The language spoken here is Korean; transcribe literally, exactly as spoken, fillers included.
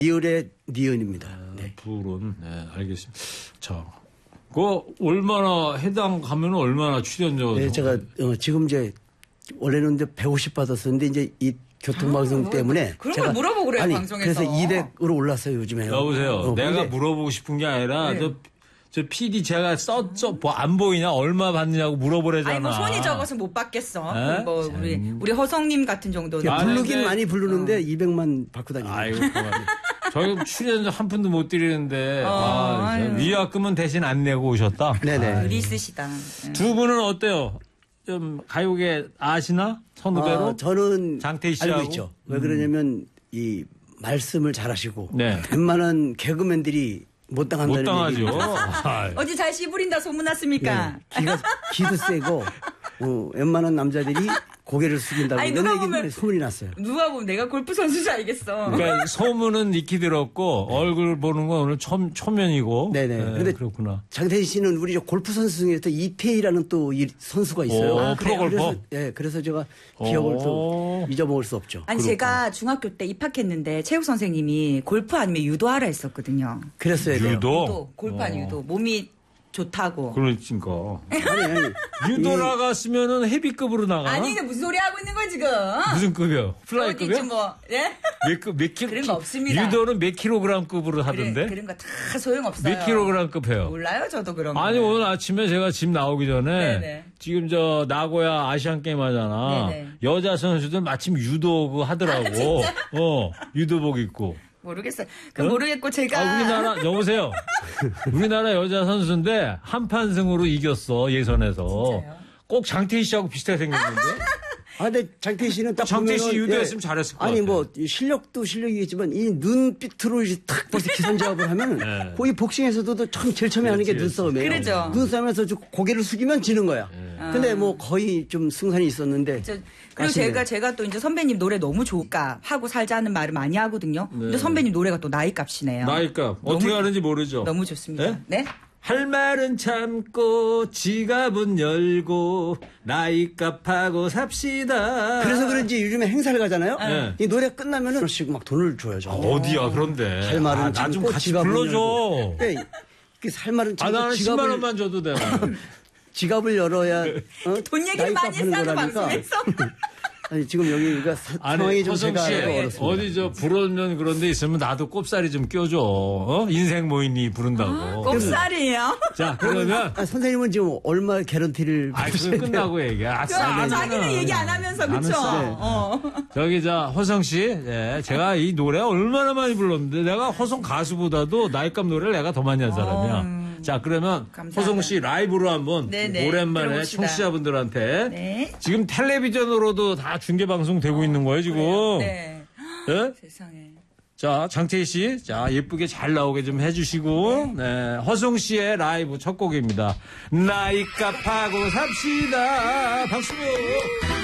리을의 니은입니다. 네. 불은, 네, 알겠습니다. 자, 그, 얼마나, 해당 가면 얼마나 출연료? 네, 제가, 어, 지금 이제, 원래는 이제 백오십 받았었는데, 이제 이 교통방송 아, 때문에. 그런 제가, 걸 물어보고 그래요, 아니, 방송에서. 그래서 이백으로 올랐어요, 요즘에. 여보세요. 어, 내가 근데, 물어보고 싶은 게 아니라, 네. 저, 저 피디 제가 썼죠. 뭐 안 보이냐? 얼마 받느냐고 물어보래잖아. 아니, 뭐 손이 적어서 못 받겠어. 에? 뭐, 우리, 우리 허성님 같은 정도는. 야, 부르긴 아니, 많이 부르는데, 이백만 받고 다니는 아이고, 고맙네. 저희 출연료 한 푼도 못 드리는데, 어, 아, 아유. 위약금은 대신 안 내고 오셨다. 네네. 글이 있으시다. 네. 두 분은 어때요? 좀 가요계 아시나? 선후배로? 아, 저는 장태희 씨하고? 알고 있죠. 왜 그러냐면 이 말씀을 잘하시고 네. 웬만한 개그맨들이 못 당한다는 못 당하죠. 얘기. 아이. 어디 잘 씨부린다 소문났습니까? 네. 기가 기도 세고 어, 웬만한 남자들이 고개를 숙인다고 아니, 이런 누가 얘기는 보면- 소문이 났어요. 누가 보면 내가 골프 선수인 줄 알겠어. 그러니까 소문은 익히 들었고 얼굴 보는 건 오늘 초, 초면이고. 네네. 네, 근데 그렇구나. 장태희 씨는 우리 저 골프 선수 중에 또 이태희라는 또 이 선수가 있어요. 오, 아, 그래요? 프로골퍼? 그래서, 예, 그래서 제가 기억을 오. 또 잊어먹을 수 없죠. 아니, 제가 중학교 때 입학했는데 체육 선생님이 골프 아니면 유도 하라 했었거든요. 그랬어야 돼요. 유도? 유도, 골프 아니면 어. 유도. 몸이 좋다고. 그러니까. 아니, 아니. 유도 이- 나갔으면은 헤비급으로 나가나? 아니, 근데 무슨 소리 하고 있는 거야, 지금? 무슨 급이요? 플라이급이요? 어디지 뭐, 예? 몇, 급, 몇 킬로? 그런 거 없습니다. 유도는 몇 킬로그램급으로 하던데? 그래, 그런 거 다 소용없어요. 몇 킬로그램급 해요? 몰라요, 저도 그런 거. 아니, 오늘 아침에 제가 집 나오기 전에 네네. 지금 저 나고야 아시안 게임 하잖아. 네네. 여자 선수들 마침 유도 그 하더라고. 어, 유도복 입고. 모르겠어요. 그 어? 모르겠고 제가. 아, 우리나라, 여보세요. 우리나라 여자 선수인데 한판승으로 이겼어, 예선에서. 진짜요? 꼭 장태희 씨하고 비슷하게 생겼는데. 아, 근데 장태희 씨는 딱 장태희 씨 보면은, 유도했으면 잘했을 것 아니 같아요. 뭐 실력도 실력이겠지만 이 눈빛으로 이제 탁 벌써 기선제압을 하면 네. 거기 복싱에서도 참 제일 처음에 하는 게 그렇지, 눈싸움이에요. 그렇죠. 눈싸움에서 좀 고개를 숙이면 지는 거야. 근데 뭐 거의 좀 승산이 있었는데. 저- 그리고 아쉽네요. 제가 제가 또 이제 선배님 노래 너무 좋을까 하고 살자는 말을 많이 하거든요. 네. 근데 선배님 노래가 또 나이값이네요. 나이값. 어떻게 하는지 모르죠. 너무 좋습니다. 네? 네? 할 말은 참고 지갑은 열고 나이값하고 삽시다. 그래서 그런지 요즘에 행사를 가잖아요. 네. 이 노래 끝나면은 그렇씩 막 돈을 줘요. 저. 어디야 그런데. 할 말은 아, 나 좀 참고 같이 지갑은 불러줘. 열고. 네. 그 할 말은 아, 참고 나는 십만 지갑을 원만 줘도 돼. 나는. 지갑을 열어야 어? 돈 얘기를 많이 나이값 하는 했어 거라니까. 방송에서. 아니, 지금 여기가 사- 상황이 좀 허성 제가 씨, 알고 어렵습니다. 어디 저 불어면 그런 데 있으면 나도 꼽사리 좀 껴줘. 어? 인생 모인이 부른다고. 곱살이에요. 자, 그러면. 아, 선생님은 지금 얼마 개런티를 아, 그거 끝나고 얘기해. 아, 그, 싸. 자기는 얘기 안 하면서 나는 그쵸? 싸. 어. 저기, 자, 허성 씨. 예, 제가 이 노래 얼마나 많이 불렀는데 내가 허성 가수보다도 나이값 노래를 내가 더 많이 한 사람이야. 자, 그러면 감사합니다. 허성 씨 라이브로 한번 네네, 오랜만에 들어봅시다. 청취자분들한테 네. 지금 텔레비전으로도 다 중계 방송 되고 있는 거예요, 지금. 네. 예? 세상에. 자, 장태희 씨. 자, 예쁘게 잘 나오게 좀 해주시고, 네. 허송 씨의 라이브 첫 곡입니다. 나이값하고 삽시다. 박수!